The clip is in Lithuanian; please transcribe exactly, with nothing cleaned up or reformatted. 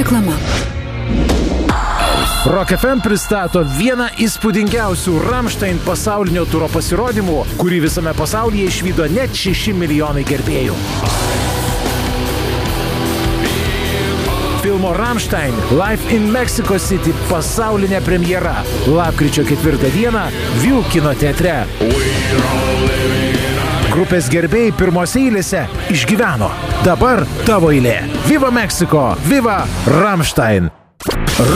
Reklama. Rock F M pristato vieną įspūdingiausių Rammstein pasaulinio turo pasirodymų, kurį visame pasaulyje išvydo net šeši milijonai gerbėjų. Filmo Rammstein Live in Mexico City pasaulinė premjera lapkričio ketvirtą dieną View kino teatre. Grupės gerbėjai pirmose eilėse išgyveno. Dabar tavo eilė. Viva Mexico! Viva Rammstein!